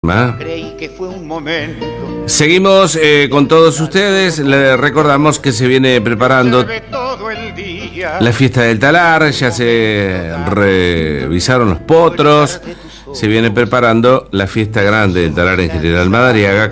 Creí que fue un momento. Seguimos con todos ustedes. Les recordamos que se viene preparando la fiesta del talar. Ya se revisaron los potros. Se viene preparando la fiesta grande del talar en General Madariaga.